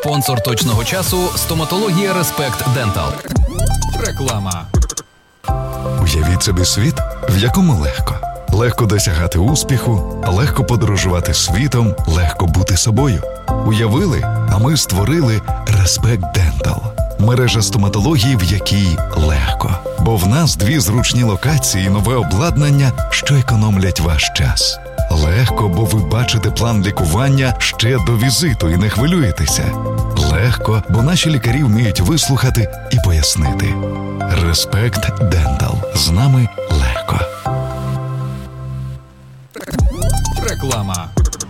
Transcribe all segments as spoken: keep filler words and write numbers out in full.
Спонсор точного часу – стоматологія Респект Дентал. Реклама. Уявіть собі світ, в якому легко. Легко досягати успіху, легко подорожувати світом, легко бути собою. Уявили, а ми створили Респект Дентал. Мережа стоматології, в якій легко. Бо в нас дві зручні локації і нове обладнання, що економлять ваш час. Легко, бо ви бачите план лікування ще до візиту і не хвилюєтеся. Легко, бо наші лікарі вміють вислухати і пояснити. Респект Дентал. З нами легко. Реклама.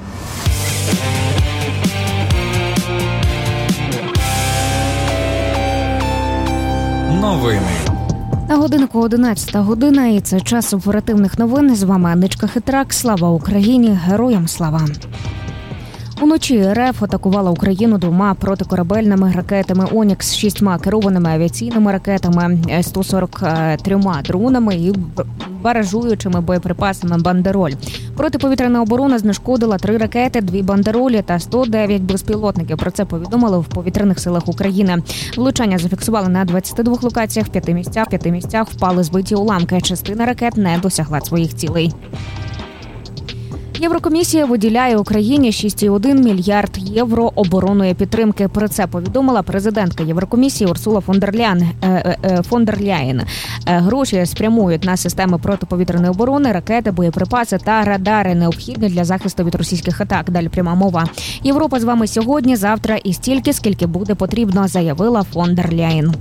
Новини. На годинку одинадцята година, і це час оперативних новин. З вами Аничка Хитрак. Слава Україні! Героям слава! Уночі РФ атакувала Україну двома протикорабельними ракетами «Онікс», шістьма керованими авіаційними ракетами, сто сорок трьома дронами і баражуючими боєприпасами «Бандероль». Протиповітряна оборона знешкодила три ракети, дві «Бандеролі» та сто дев'ять безпілотників. Про це повідомили в повітряних силах України. Влучання зафіксували на двадцяти двох локаціях, в п'яти місцях, в п'яти місцях впали збиті уламки. Частина ракет не досягла своїх цілей. Єврокомісія виділяє Україні шість цілих один мільярд євро оборонної підтримки. Про це повідомила президентка Єврокомісії Урсула фон дер Ляєн. Фон дер Ляєн. Гроші спрямують на системи протиповітряної оборони, ракети, боєприпаси та радари, необхідні для захисту від російських атак. Далі пряма мова. Європа з вами сьогодні, завтра і стільки, скільки буде потрібно, заявила фон дер Ляєн.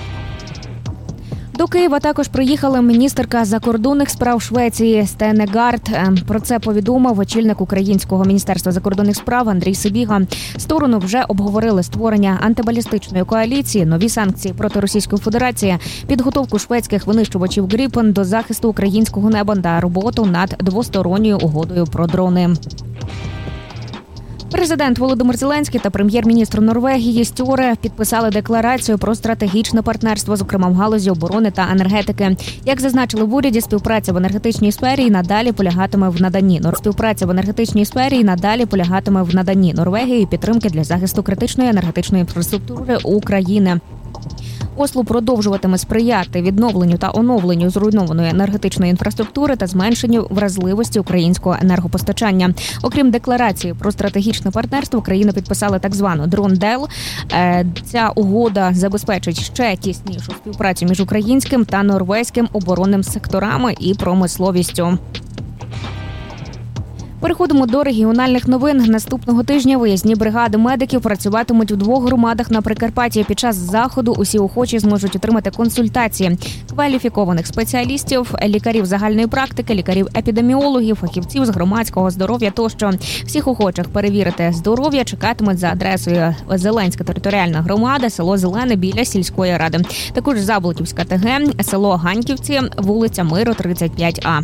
До Києва також приїхала міністерка закордонних справ Швеції Стене Гард. Про це повідомив очільник Українського міністерства закордонних справ Андрій Сибіга. Сторони вже обговорили створення антибалістичної коаліції, нові санкції проти Російської Федерації, підготовку шведських винищувачів «Гріпен» до захисту українського неба та роботу над двосторонньою угодою про дрони. Президент Володимир Зеленський та прем'єр-міністр Норвегії Стьоре підписали декларацію про стратегічне партнерство, зокрема в галузі оборони та енергетики. Як зазначили в уряді, співпраця в енергетичній сфері і надалі полягатиме в наданні співпраця в енергетичній сфері і надалі полягатиме в наданні Норвегії підтримки для захисту критичної енергетичної інфраструктури України. Осло продовжуватиме сприяти відновленню та оновленню зруйнованої енергетичної інфраструктури та зменшенню вразливості українського енергопостачання. Окрім декларації про стратегічне партнерство, країни підписали так звану «Дрон-Дел». Ця угода забезпечить ще тіснішу співпрацю між українським та норвезьким оборонним секторами і промисловістю. Переходимо до регіональних новин. Наступного тижня виїзні бригади медиків працюватимуть у двох громадах на Прикарпатті. Під час заходу усі охочі зможуть отримати консультації кваліфікованих спеціалістів, лікарів загальної практики, лікарів-епідеміологів, фахівців з громадського здоров'я тощо. Всіх охочих перевірити здоров'я чекатимуть за адресою Зеленська територіальна громада, село Зелене біля сільської ради. Також Заблоківська ТГ, село Ганьківці, вулиця Миру, тридцять п'ять А.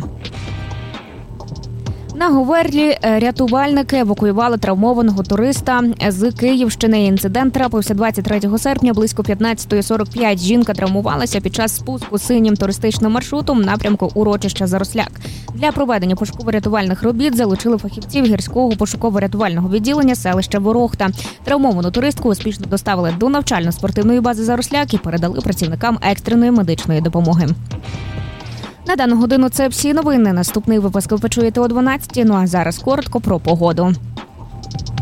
На Говерлі рятувальники евакуювали травмованого туриста з Київщини. Інцидент трапився двадцять третього серпня близько п'ятнадцята сорок п'ять. Жінка травмувалася під час спуску синім туристичним маршрутом в напрямку урочища Заросляк. Для проведення пошуково-рятувальних робіт залучили фахівців гірського пошуково-рятувального відділення селища Ворохта. Травмовану туристку успішно доставили до навчально-спортивної бази Заросляк і передали працівникам екстреної медичної допомоги. На дану годину це всі новини. Наступний випуск ви почуєте о дванадцятій. Ну а зараз коротко про погоду.